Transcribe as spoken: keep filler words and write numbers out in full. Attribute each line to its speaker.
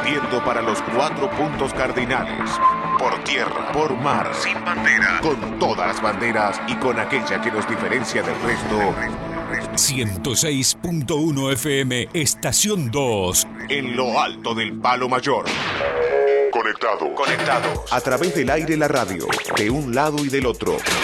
Speaker 1: partiendo para los cuatro puntos cardinales. Por tierra, por mar, sin bandera, con todas las banderas y con aquella que nos diferencia del resto.
Speaker 2: ciento seis punto uno F M, Estación dos.
Speaker 1: En lo alto del Palo Mayor. Conectado. Conectados. A través del aire la radio, de un lado y del otro.